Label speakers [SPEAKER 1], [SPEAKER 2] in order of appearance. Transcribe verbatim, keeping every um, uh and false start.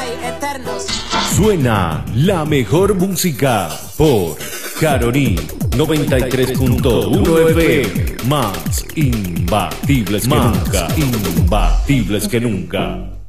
[SPEAKER 1] eternos.
[SPEAKER 2] Suena la mejor música por Caroní noventa y tres punto uno F M. Más imbatibles que nunca. Imbatibles que nunca.